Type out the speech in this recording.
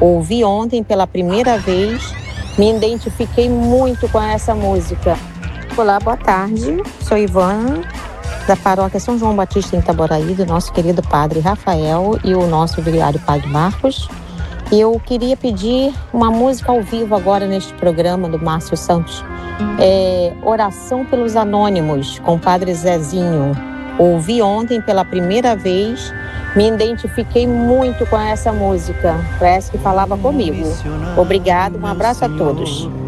Ouvi ontem pela primeira vez, me identifiquei muito com essa música. Olá, boa tarde, sou Ivana, da paróquia São João Batista em Itaboraí, do nosso querido padre Rafael e o nosso vigário padre Marcos. E eu queria pedir uma música ao vivo agora neste programa do Márcio Santos. Oração pelos Anônimos, com o padre Zezinho. Ouvi ontem pela primeira vez, me identifiquei muito com essa música. Parece que falava comigo. Obrigado, um abraço a todos.